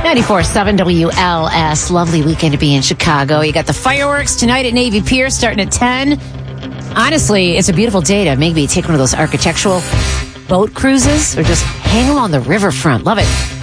94.7 WLS. Lovely weekend to be in Chicago. You got the fireworks tonight at Navy Pier starting at 10. Honestly, it's a beautiful day to maybe take one of those architectural boat cruises or just hang along the riverfront. Love it.